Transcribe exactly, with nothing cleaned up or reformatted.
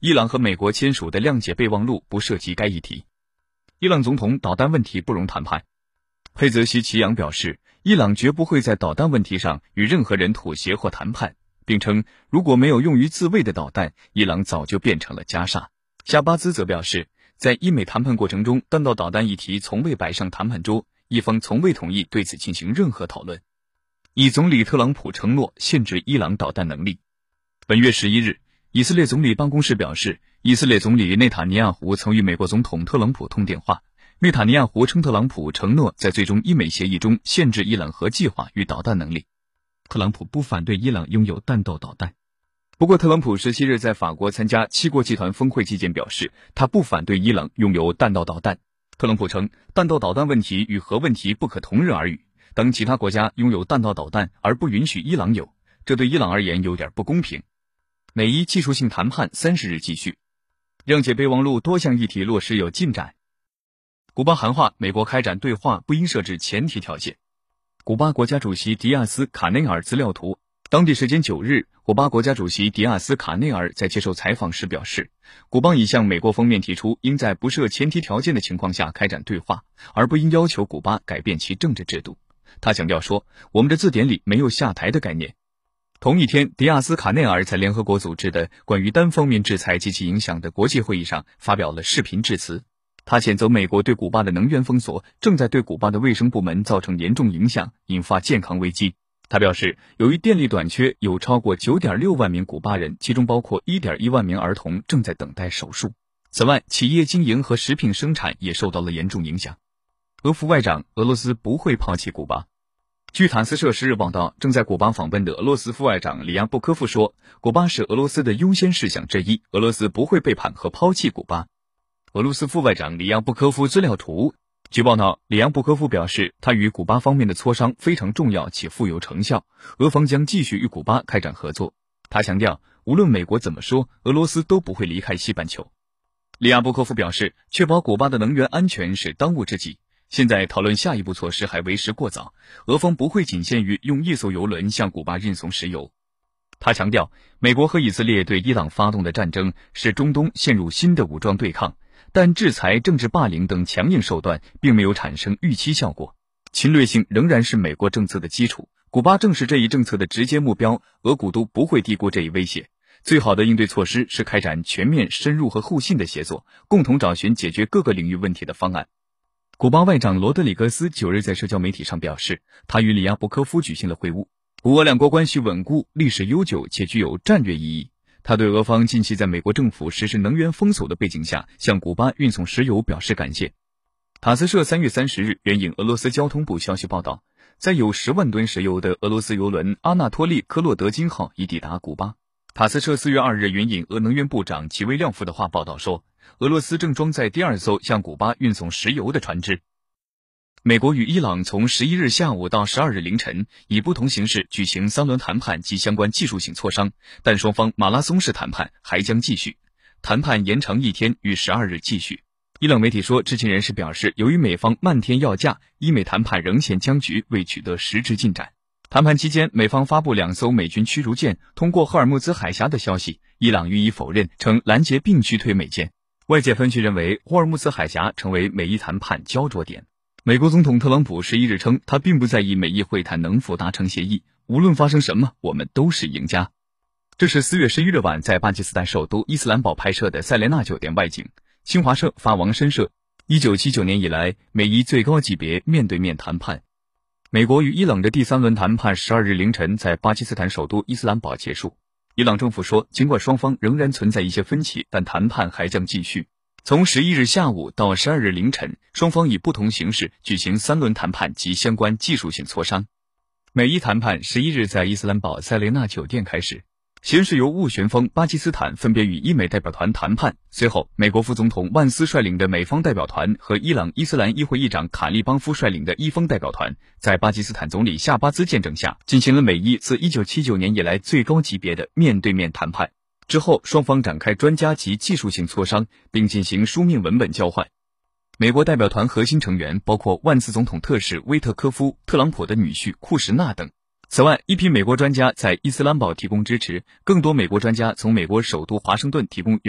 伊朗和美国签署的谅解备忘录不涉及该议题。伊朗总统导弹问题不容谈判。佩泽西奇扬表示，伊朗绝不会在导弹问题上与任何人妥协或谈判，并称如果没有用于自卫的导弹，伊朗早就变成了加沙。夏巴兹则表示，在伊美谈判过程中，弹道导弹议题从未摆上谈判桌，伊方从未同意对此进行任何讨论。以总理特朗普承诺限制伊朗导弹能力。本月十一日，以色列总理办公室表示，以色列总理内塔尼亚胡曾与美国总统特朗普通电话。内塔尼亚胡称特朗普承诺在最终伊美协议中限制伊朗核计划与导弹能力。特朗普不反对伊朗拥有弹道导弹。不过特朗普十七日在法国参加七国集团峰会期间表示，他不反对伊朗拥有弹道导弹。特朗普称，弹道导弹问题与核问题不可同日而语，当其他国家拥有弹道导弹而不允许伊朗有，这对伊朗而言有点不公平。美伊技术性谈判三十日继续，谅解备忘录多项议题落实有进展。古巴喊话美国开展对话不应设置前提条件。古巴国家主席迪亚斯卡内尔资料图。当地时间九日，古巴国家主席迪亚斯卡内尔在接受采访时表示，古巴已向美国方面提出应在不设前提条件的情况下开展对话，而不应要求古巴改变其政治制度。他强调说，我们的字典里没有下台的概念。同一天，迪亚斯卡内尔在联合国组织的关于单方面制裁及其影响的国际会议上发表了视频致辞。他谴责美国对古巴的能源封锁正在对古巴的卫生部门造成严重影响，引发健康危机。他表示，由于电力短缺，有超过 九点六万名古巴人，其中包括 一点一万名儿童正在等待手术。此外，企业经营和食品生产也受到了严重影响。俄副外长，俄罗斯不会抛弃古巴。据塔斯社十日报道，正在古巴访问的俄罗斯副外长里亚布科夫说，古巴是俄罗斯的优先事项之一，俄罗斯不会背叛和抛弃古巴。俄罗斯副外长里扬布科夫资料图。据报道，里扬布科夫表示，他与古巴方面的磋商非常重要且富有成效，俄方将继续与古巴开展合作。他强调，无论美国怎么说，俄罗斯都不会离开西半球。里亚布科夫表示，确保古巴的能源安全是当务之急，现在讨论下一步措施还为时过早，俄方不会仅限于用一艘油轮向古巴运送石油。他强调，美国和以色列对伊朗发动的战争使中东陷入新的武装对抗，但制裁、政治霸凌等强硬手段并没有产生预期效果，侵略性仍然是美国政策的基础，古巴正是这一政策的直接目标，俄古都不会低估这一威胁。最好的应对措施是开展全面、深入和互信的协作，共同找寻解决各个领域问题的方案。古巴外长罗德里格斯九日在社交媒体上表示，他与里亚布科夫举行了会晤，古俄两国关系稳固、历史悠久且具有战略意义。他对俄方近期在美国政府实施能源封锁的背景下向古巴运送石油表示感谢。塔斯社三月三十日援引俄罗斯交通部消息报道，载有十万吨石油的俄罗斯油轮阿纳托利科洛德金号已抵达古巴。塔斯社四月二日援引俄能源部长齐维廖夫的话报道说，俄罗斯正装载第二艘向古巴运送石油的船只。美国与伊朗从十一日下午到十二日凌晨以不同形式举行三轮谈判及相关技术性磋商，但双方马拉松式谈判还将继续，谈判延长一天，于十二日继续。伊朗媒体说，知情人士表示，由于美方漫天要价，伊美谈判仍陷僵局，未取得实质进展。谈判期间，美方发布两艘美军驱逐舰通过赫尔木兹海峡的消息，伊朗予以否认，称拦截并驱退美舰。外界分析认为，霍尔木兹海峡成为美伊谈判焦灼点。美国总统特朗普十一日称，他并不在意美伊会谈能否达成协议，无论发生什么，我们都是赢家。这是四月十一日晚在巴基斯坦首都伊斯兰堡拍摄的塞莲纳酒店外景。新华社发王申社，一九七九年以来，美伊最高级别面对面谈判。美国与伊朗的第三轮谈判十二日凌晨在巴基斯坦首都伊斯兰堡结束。伊朗政府说，尽管双方仍然存在一些分歧，但谈判还将继续。从十一日下午到十二日凌晨，双方以不同形式举行三轮谈判及相关技术性磋商。美伊谈判十一日在伊斯兰堡塞雷纳酒店开始，先是由斡旋方巴基斯坦分别与伊美代表团谈判，随后美国副总统万斯率领的美方代表团和伊朗伊斯兰议会议长卡利邦夫率领的伊方代表团，在巴基斯坦总理夏巴兹见证下，进行了美伊自一九七九年以来最高级别的面对面谈判。之后，双方展开专家级技术性磋商，并进行书面文本交换。美国代表团核心成员包括万斯总统特使威特科夫、特朗普的女婿库什纳等。此外，一批美国专家在伊斯兰堡提供支持，更多美国专家从美国首都华盛顿提供